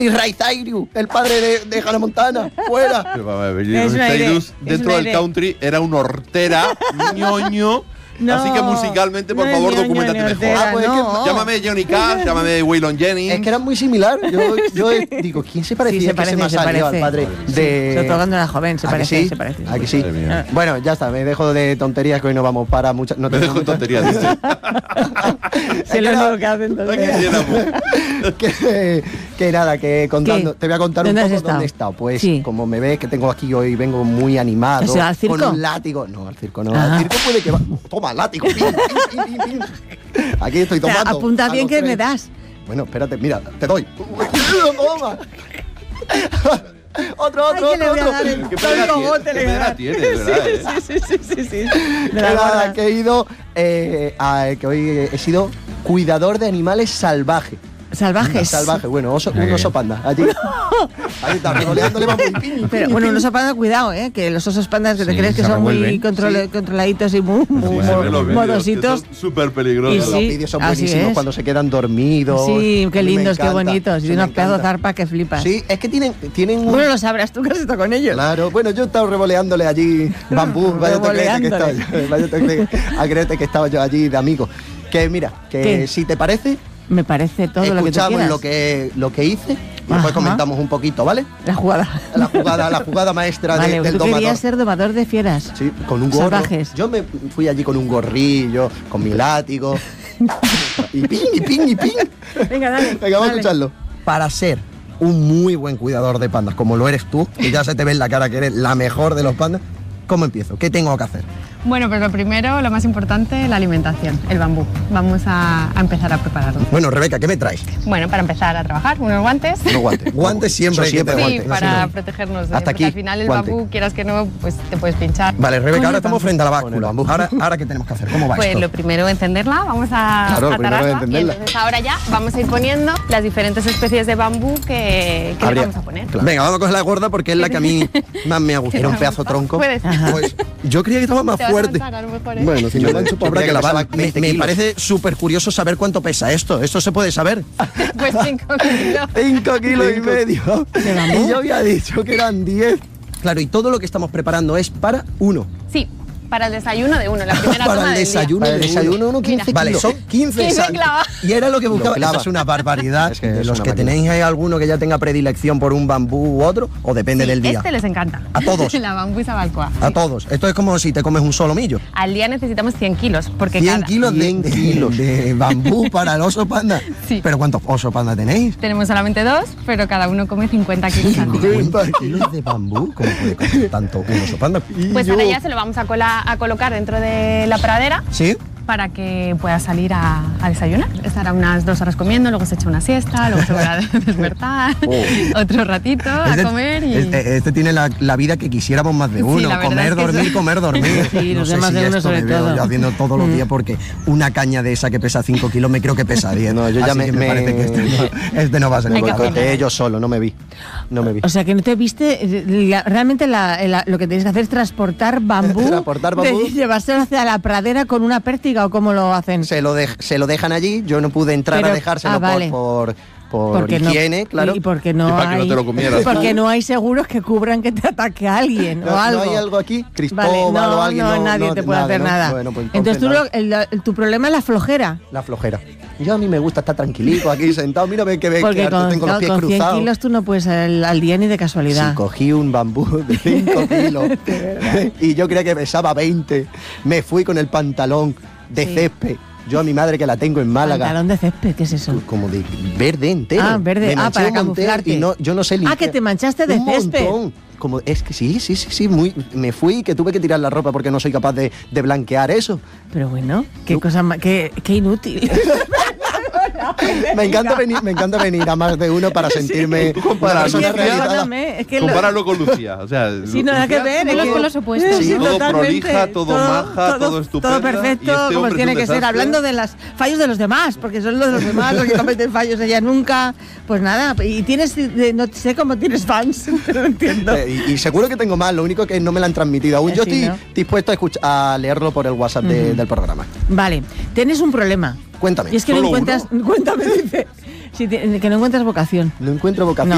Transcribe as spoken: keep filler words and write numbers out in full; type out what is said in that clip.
Y Ray Cyrus, el padre de, de Hannah Montana, fuera. Cyrus dentro del country era un hortera, ñoño. No, así que musicalmente, por no, favor, no, documentate no, mejor. Ah, pues no. es que, llámame Johnny Cash, llámame Waylon Jennings. Es que eran muy similar. Yo, yo digo, ¿quién se parecía? Sí, se parece, que se me se salió parece. al padre sí. de... Sobre todo cuando era joven, se parece, sí? se parece. Aquí sí. Ah. Bueno, ya está, me dejo de tonterías que hoy no vamos para muchas... No me dejo de tonterías, dice. Se lo único que hacen entonces. que, que nada, que contando... ¿Qué? Te voy a contar un poco dónde he estado. Pues, sí. como me ves que tengo aquí hoy, vengo muy animado. ¿Eso al circo? Con un látigo. No, al circo no. Ah. Al circo puede que va... Toma, látigo. Pin, pin, pin, pin. Aquí estoy tomando. O sea, apunta bien que me das. Bueno, espérate, mira, te doy. Toma. Otro, otro, Ay, otro, otro. El que pedra tiene, de verdad. Sí, sí, sí, sí, sí. De nada, que he ido, eh, a, que hoy he sido cuidador de animales salvajes. Salvajes. Salvaje, bueno, oso, un oso panda. Allí, ahí está, regoleándole vamos. Pero bueno, un oso panda, cuidado, ¿eh? Que los osos pandas que te sí, crees que son muy control, sí. controladitos y muy, muy sí, mo modositos. Son súper peligrosos. Sí, los vídeos son buenísimos es. cuando se quedan dormidos. Sí, qué lindos, qué bonitos. Y unos pedazos de zarpa que flipas. Sí, es que tienen, tienen un... Bueno, lo sabrás tú que has estado con ellos. Claro, bueno, yo he estado revoleándole allí bambú. Vaya te crees que estaba yo, vaya te crees a creerte que estaba yo allí de amigo. Que mira, que ¿Qué? si te parece... Me parece todo lo que tú quieras. Lo que, lo que hice y después comentamos un poquito, ¿vale? La jugada. La jugada, la jugada maestra vale, de, del tú domador. Querías ser domador de fieras. Sí, con un gorro. Salvajes. Yo me fui allí con un gorrillo, con mi látigo. y ping, y ping, y ping. Venga, dale. Venga, vamos dale. a escucharlo. Para ser un muy buen cuidador de pandas, como lo eres tú, y ya se te ve en la cara que eres la mejor de los pandas, ¿cómo empiezo? ¿Qué tengo que hacer? Bueno, pues lo primero, lo más importante, la alimentación, el bambú. Vamos a, a empezar a prepararlo. Bueno, Rebeca, ¿qué me traes? Bueno, para empezar a trabajar, unos guantes. Unos guantes. Guantes siempre hay que tener Sí, guantes. para no, sí. protegernos de, Hasta aquí, al final el guante. bambú, quieras que no, pues te puedes pinchar. Vale, Rebeca, ahora estamos frente a la báscula. Ahora, ahora, ¿qué tenemos que hacer? ¿Cómo va Pues esto? lo primero, encenderla, vamos a claro, atararla. encenderla. Y entonces ahora ya vamos a ir poniendo las diferentes especies de bambú que, que le vamos a poner. Claro. Venga, vamos a coger la gorda porque es la que a mí más me ha gustado. Era un pedazo tronco. Puedes. Pues yo creía que estaba más fuerte. Bueno, si no mancho, habrá que lavar. Me, me parece súper curioso saber cuánto pesa esto. ¿Esto se puede saber? Pues cinco kilos. Cinco kilos y medio. Y yo había dicho que eran diez. Claro, y todo lo que estamos preparando es para uno. Sí. Para el desayuno de uno, la primera para toma el desayuno, del día. Para el desayuno uno, quince kilos. Vale, son quince, quince clavas. Y era lo que buscaba. Lo es una barbaridad. Es que de los que máquina. Tenéis, ¿hay alguno que ya tenga predilección por un bambú u otro? ¿O depende sí, del día? Este les encanta. ¿A todos? La bambú y sabalcoa. A sí. todos. Esto es como si te comes un solo millo. Al día necesitamos cien kilos. Porque cien cada... kilos de, de, kilos de bambú para el oso panda. Sí. ¿Pero cuántos oso panda tenéis? Tenemos solamente dos, pero cada uno come cincuenta kilos al día. ¿cincuenta kilos de bambú? ¿Cómo puede comer tanto un oso panda? Pues ahora ya se lo vamos a, cola, a colocar dentro de la pradera. Sí. Para que pueda salir a, a desayunar. Estará unas dos horas comiendo, luego se echa una siesta, luego se va a despertar, oh. otro ratito este, a comer y... Este, este tiene la, la vida que quisiéramos más de uno, sí, comer, es que dormir, eso... comer, dormir. Sí, no los sé demás si de uno esto sobre me veo todo. yo haciendo todos los días porque una caña de esa que pesa cinco kilos me creo que pesa diez. No, yo ya me, me, me parece que este no, este no va a ser. Me boicoteé yo solo, no me vi. No me vi. O sea, que no te viste... La, realmente la, la, lo que tienes que hacer es transportar bambú, transportar bambú. De, llevárselo hacia la pradera con una pértiga o cómo lo hacen. Se lo, de, se lo dejan allí, yo no pude entrar Pero, a dejárselo ah, vale. por, por, por higiene, no, claro. Y porque no, y para hay, que no te lo comieras. Porque no hay seguros que cubran que te ataque a alguien no, o algo. ¿No hay algo aquí? Cristóbal vale, no, o alguien. No, no nadie no, te puede nada, hacer ¿no? nada. Bueno, pues entonces, entonces tú nada. lo, el, tu problema es la flojera. La flojera. Yo a mí me gusta estar tranquilito aquí sentado. Mira, ve que ve porque que con, tengo los pies con cruzados. cien kilos tú no puedes al, al día ni de casualidad. Sí, cogí un bambú de cinco kilos y yo creía que pesaba veinte. Me fui con el pantalón de sí. césped. Yo a mi madre que la tengo en Málaga. ¿Pantalón de césped? ¿Qué es eso? Como de verde entero. Ah, verde. Me ah, para camuflarte. Y no, yo no sé limpiar. Ah, que te manchaste de un césped. Montón. Como, es que sí, sí, sí, sí, muy, me fui que tuve que tirar la ropa porque no soy capaz de, de blanquear eso. Pero bueno, qué ¿Tú? cosa más, qué, qué inútil. me encanta venir, me encanta venir a más de uno para sentirme sí. una persona realizada. Es que compáralo con Lucía, o sea, sí, nada que ver, es que con los opuestos. Sí, sí, todo totalmente. prolija, todo, todo maja, todo, todo estupendo, todo perfecto, este como tiene que ser. Hablando de los fallos de los demás, porque son los de los demás los que cometen fallos, ella nunca. Pues nada, y tienes, no sé cómo tienes fans, pero no entiendo. Eh, y, y seguro que tengo más, lo único que no me lo han transmitido aún. Yo sí, estoy ¿no? dispuesto a, escuchar, a leerlo por el WhatsApp de, uh-huh. del programa. Vale, tienes un problema. Cuéntame. Y es que no encuentras, uno? cuéntame, dice, si te, que no encuentras vocación. No encuentro vocación.